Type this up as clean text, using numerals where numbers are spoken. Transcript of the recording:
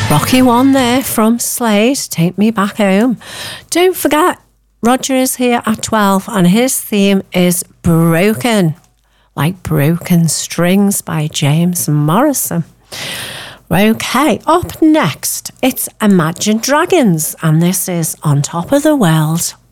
Rocky One there from Slade, Take Me Back Home. Don't forget, Roger is here at 12 and his theme is Broken, like Broken Strings by James Morrison. Okay, up next, it's Imagine Dragons and this is On Top of the World.